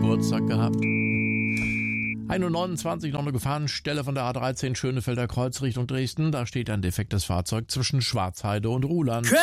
Geburtstag gehabt. 1:29 Uhr noch eine Gefahrenstelle von der A13 Schönefelder Kreuz Richtung Dresden. Da steht ein defektes Fahrzeug zwischen Schwarzheide und Ruhland.